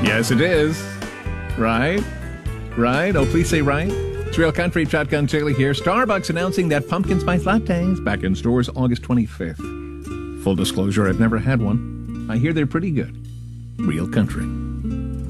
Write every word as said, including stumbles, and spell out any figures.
Yes, it is. Right? Right? Oh, please say right. It's Real Country. Shotgun Charlie here. Starbucks announcing that pumpkin spice lattes back in stores August twenty-fifth. Full disclosure, I've never had one. I hear they're pretty good. Real Country.